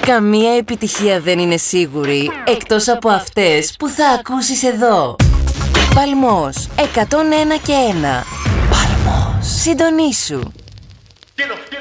Καμία επιτυχία δεν είναι σίγουρη, εκτός από αυτές που θα ακούσεις εδώ. Παλμός, 101 και 1. Παλμός. Συντονίσου.